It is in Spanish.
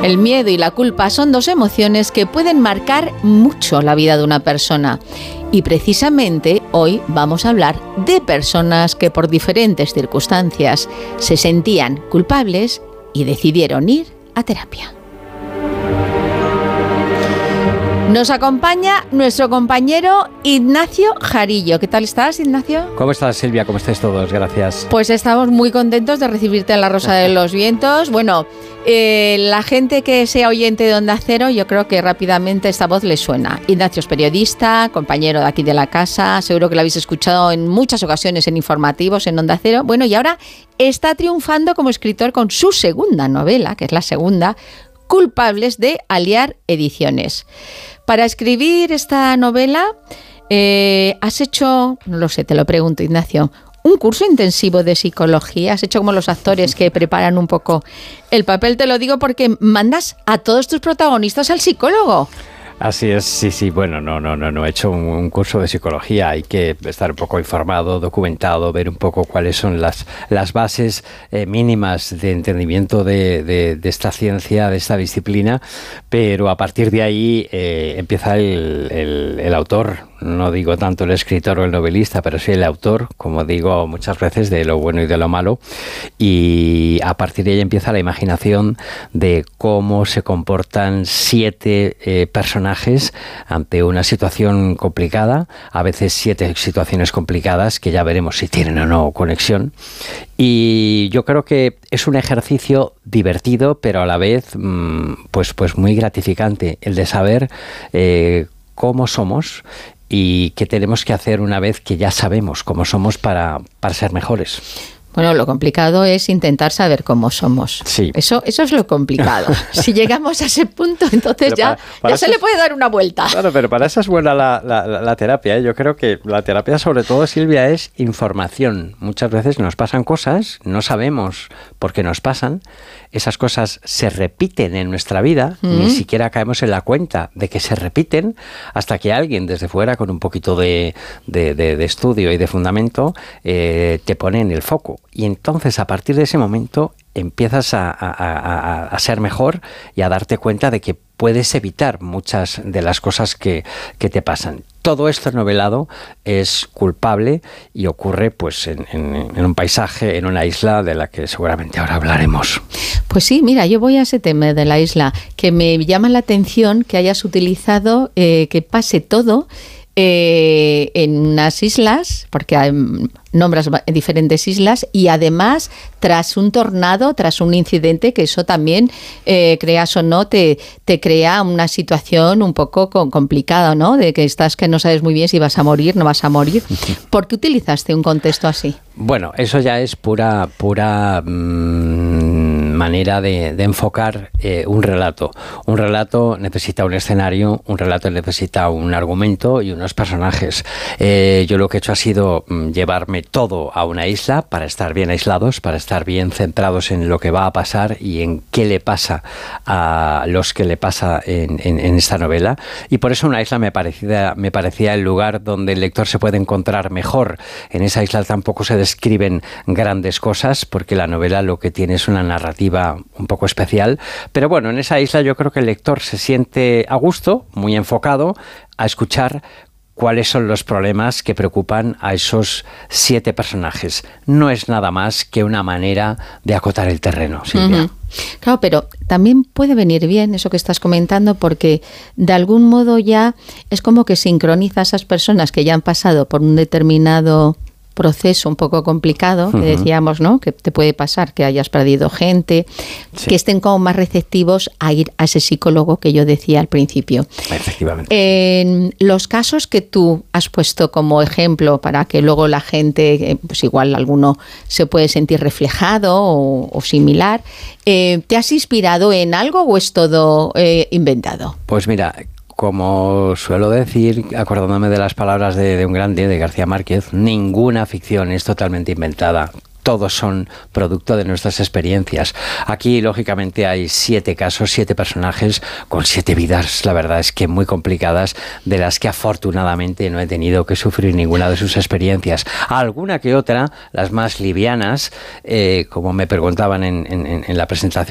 El miedo y la culpa son dos emociones que pueden marcar mucho la vida de una persona. Y precisamente hoy vamos a hablar de personas que por diferentes circunstancias se sentían culpables y decidieron ir a terapia. Nos acompaña nuestro compañero Ignacio Jarillo. ¿Qué tal estás, Ignacio? ¿Cómo estás, Silvia? ¿Cómo estáis todos? Gracias. Pues estamos muy contentos de recibirte en La Rosa de los Vientos. Bueno, la gente que sea oyente de Onda Cero, yo creo que rápidamente esta voz le suena. Ignacio es periodista, compañero de aquí de la casa. Seguro que lo habéis escuchado en muchas ocasiones en informativos en Onda Cero. Bueno, y ahora está triunfando como escritor con su segunda novela, que es la segunda, Culpables, de Aliar Ediciones. Para escribir esta novela has hecho, no lo sé, te lo pregunto, Ignacio, un curso intensivo de psicología. Has hecho como los actores que preparan un poco el papel. Te lo digo porque mandas a todos tus protagonistas al psicólogo. Así es, sí. Bueno, no he hecho un curso de psicología. Hay que estar un poco informado, documentado, ver un poco cuáles son las bases mínimas de entendimiento de esta ciencia, de esta disciplina, pero a partir de ahí empieza el autor. No digo tanto el escritor o el novelista, pero sí el autor, como digo muchas veces, de lo bueno y de lo malo. Y a partir de ahí empieza la imaginación de cómo se comportan 7 personajes ante una situación complicada, a veces 7 situaciones complicadas que ya veremos si tienen o no conexión. Y yo creo que es un ejercicio divertido, pero a la vez pues muy gratificante, el de saber cómo somos y qué tenemos que hacer una vez que ya sabemos cómo somos para ser mejores. Bueno, lo complicado es intentar saber cómo somos. Sí. Eso es lo complicado. Si llegamos a ese punto, entonces ya se le puede dar una vuelta. Claro, pero para eso es buena la terapia, ¿eh? Yo creo que la terapia, sobre todo, Silvia, es información. Muchas veces nos pasan cosas, no sabemos por qué nos pasan. Esas cosas se repiten en nuestra vida, ni siquiera caemos en la cuenta de que se repiten, hasta que alguien desde fuera, con un poquito de estudio y de fundamento, te pone en el foco. Y entonces, a partir de ese momento, empiezas a ser mejor y a darte cuenta de que puedes evitar muchas de las cosas que te pasan. Todo esto novelado es Culpable y ocurre pues en un paisaje, en una isla de la que seguramente ahora hablaremos. Pues sí, mira, yo voy a ese tema de la isla, que me llama la atención que hayas utilizado que pase todo en unas islas, porque hay nombras diferentes islas, y además tras un tornado, tras un incidente, que eso también, creas o no, te crea una situación un poco complicada, ¿no? De que que no sabes muy bien si vas a morir, no vas a morir. ¿Por qué utilizaste un contexto así? Bueno, eso ya es pura manera de enfocar un relato. Un relato necesita un escenario, un relato necesita un argumento y unos personajes. Yo lo que he hecho ha sido llevarme todo a una isla para estar bien aislados, para estar bien centrados en lo que va a pasar y en qué le pasa a los que le pasa en esta novela. Y por eso una isla me parecía el lugar donde el lector se puede encontrar mejor. En esa isla tampoco se describen grandes cosas, porque la novela lo que tiene es una narrativa un poco especial, pero bueno, en esa isla yo creo que el lector se siente a gusto, muy enfocado, a escuchar cuáles son los problemas que preocupan a esos 7 personajes. No es nada más que una manera de acotar el terreno, Silvia. Claro, pero también puede venir bien eso que estás comentando, porque de algún modo ya es como que sincroniza a esas personas que ya han pasado por un determinado proceso un poco complicado, que decíamos, ¿no? Que te puede pasar, que hayas perdido gente, sí, que estén como más receptivos a ir a ese psicólogo que yo decía al principio. Efectivamente. En los casos que tú has puesto como ejemplo, para que luego la gente, pues igual alguno se puede sentir reflejado o similar, ¿te has inspirado en algo o es todo inventado? Pues mira, como suelo decir, acordándome de las palabras de un grande, de García Márquez, ninguna ficción es totalmente inventada. Todos son producto de nuestras experiencias. Aquí, lógicamente, hay 7 casos, 7 personajes con 7 vidas, la verdad es que muy complicadas, de las que afortunadamente no he tenido que sufrir ninguna de sus experiencias. Alguna que otra, las más livianas, como me preguntaban en la presentación